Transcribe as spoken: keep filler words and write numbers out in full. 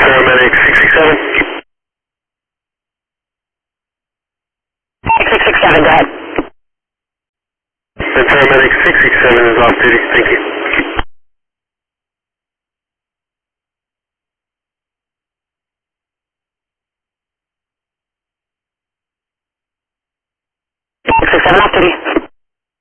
Paramedic six six seven. six six seven, go ahead. And Paramedic six six seven is off duty. Thank you. six six seven off duty.